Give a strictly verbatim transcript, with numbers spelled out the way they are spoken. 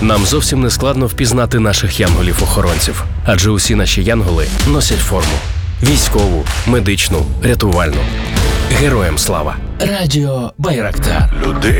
Нам зовсім не складно впізнати наших янголів-охоронців, адже усі наші янголи носять форму. Військову, медичну, рятувальну. Героям слава! Радіо Байрактар. Люди.